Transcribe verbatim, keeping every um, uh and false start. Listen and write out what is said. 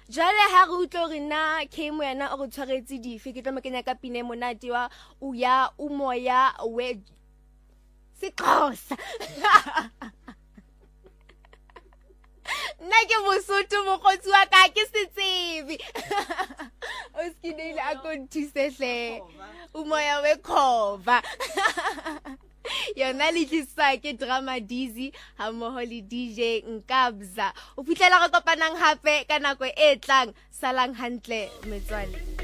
Jale ha re utlwa hore na Kemo yana o go tshwaretse dife ke tlo mo kenya ka pine monate wa uya umoya we Sixhosa. Nna ke Mosotho mokgotsi wa ka ke Setsebi. O skidile a go nthuse hle. Umoya we khova. Yona le tlisa ke Drama Dizzy ha mmoho le D J Nkabza. O fitlela re kopanang hape ka nako e tlang salang hantle metswalle.